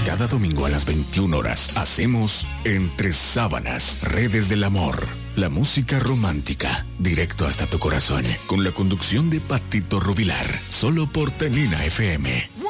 Cada domingo a las 21 horas hacemos Entre Sábanas, Redes del Amor. La música romántica, directo hasta tu corazón, con la conducción de Patito Rubilar, solo por Tenina FM.